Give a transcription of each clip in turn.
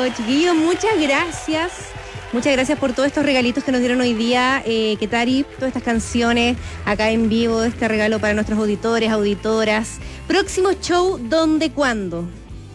chiquillos, muchas gracias. Muchas gracias por todos estos regalitos que nos dieron hoy día, Ketari, todas estas canciones acá en vivo, este regalo para nuestros auditores, auditoras. Próximo show, ¿dónde, cuándo?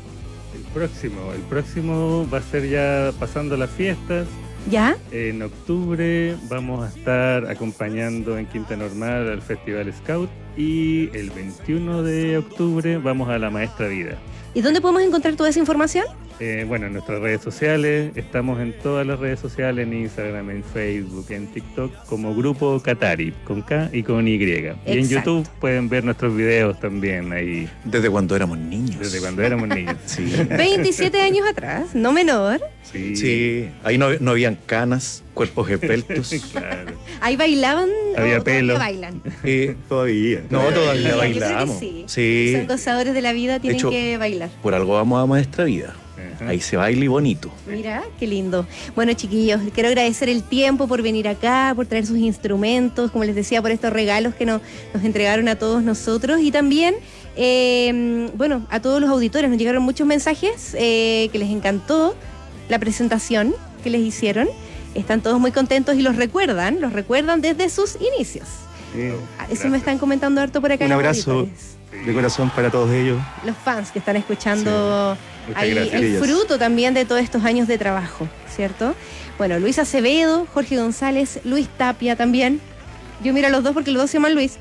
El próximo va a ser ya pasando las fiestas. ¿Ya? En octubre vamos a estar acompañando en Quinta Normal al Festival Scout y el 21 de octubre vamos a La Maestra Vida. ¿Y dónde podemos encontrar toda esa información? Bueno, en nuestras redes sociales, estales en todas las redes sociales, en Instagram, en Facebook, en TikTok, como Grupo Ketari, con K y con Y. Exacto. Y en YouTube pueden ver nuestros videos también ahí. Desde cuando éramos niños. Desde cuando éramos niños. Sí. 27 años atrás, no menor. Sí. Sí, ahí no habían canas, cuerpos esbeltos. Claro. Ahí bailaban. Había o pelo. todavía bailan. Todavía. No, todavía Yo creo que bailamos. sí. Son gozadores de la vida, tienen hecho, que bailar. Por algo vamos a Maestra Vida. Ajá. Ahí se baila y bonito. Mira, qué lindo. Bueno, chiquillos, quiero agradecer el tiempo por venir acá, por traer sus instrumentos, como les decía, por estos regalos que nos entregaron a todos nosotros y también, bueno, a todos los auditores. Nos llegaron muchos mensajes que les encantó la presentación que les hicieron. Están todos muy contentos y los recuerdan desde sus inicios. Eso me están comentando harto por acá. Un los abrazo auditores. de corazón para todos ellos. Los fans que están escuchando Muchas ahí gracias. el fruto también de todos estos años de trabajo, ¿cierto? Bueno, Luis Acevedo, Jorge González, Luis Tapia también. Yo miro a los dos porque los dos se llaman Luis.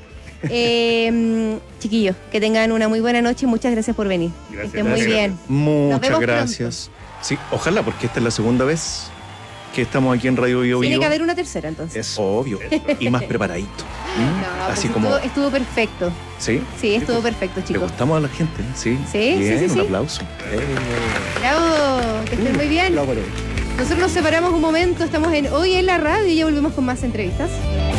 Chiquillos, que tengan una muy buena noche y muchas gracias por venir. Gracias. Que estén muy bien. Nos Muchas vemos gracias. Sí, ojalá, porque esta es la segunda vez que estamos aquí en Radio Bio Tiene Bio. que haber una tercera entonces. Es obvio. Y más preparadito. No, Así pues como. estuvo perfecto. ¿Sí? Sí, estuvo perfecto, Le chicos. gustamos a la gente, ¿sí? Sí, Bien, sí, sí, un sí. aplauso. Bravo, que estén muy bien. Nosotros nos separamos un momento, estamos hoy en la radio y ya volvemos con más entrevistas.